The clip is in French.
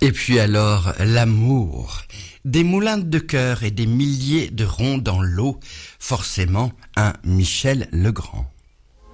Et puis alors, l'amour. Des moulins de cœur et des milliers de ronds dans l'eau. Forcément, un Michel Legrand.